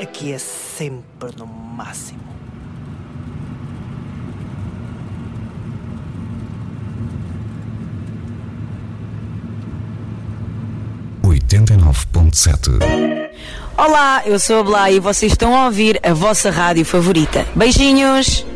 aqui é sempre no máximo. Olá, eu sou a Blá e vocês estão a ouvir a vossa rádio favorita. Beijinhos!